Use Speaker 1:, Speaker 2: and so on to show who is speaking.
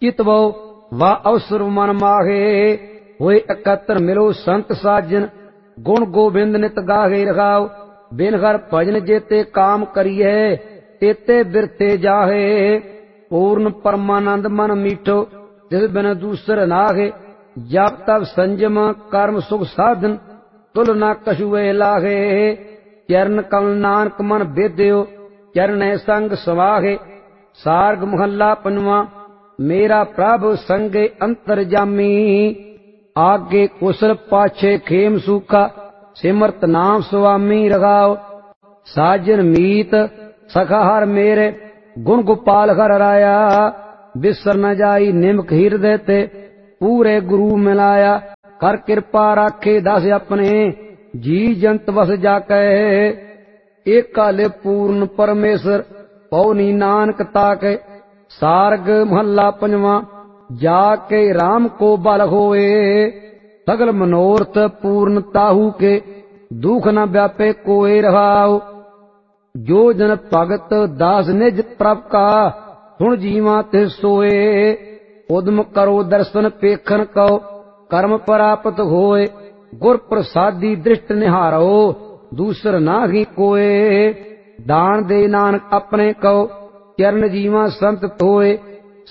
Speaker 1: चितवो वा अवसर मन माहे। होए एकत्र मिलो संत साजन, गुण गोबिंद नित गाहे रखाओ। बिन हर भजन जेते काम करिए, तेते बिरते जाहे। पूर्ण परमानंद मन मीठो, तिस बिन दूसर नाहे। जप तप संयम कर्म सुख साधन, तुल न कछुए लाहे। चरण कमल नानक मन बेद्यो, चरण संग समाहे। सार्ग महला पंजवा। मेरा प्रभु संगे अंतर जामी, आगे कुशल पाछे खेम सूखा। सिमरत नाम स्वामी रखाओ। साजन मीत सखा हर मेरे, गुण गोपाल हर राया। बिसर न जाई निमक हृदय ते, पूरे गुरु मिलाया। कर कृपा राखे दास अपने, जी जंत वस जाकै। एकाले पूर्ण परमेश्वर, पौनी नानक ताके। सार्ग महला पंजवा। जाके राम को बल होए, सगल मनोरथ पूर्ण ताहू के। दुख न व्यापे कोय रहाओ। जो जन भगत दास निज प्रभ का, सुन जीवा ते सोए। उद्म करो दर्शन पेखन कहो, कर्म प्राप्त होए। गुर प्रसादी दृष्ट निहारो, दूसर नाहि कोय। दान दे नानक अपने कहो, चरण जीवा संत होए।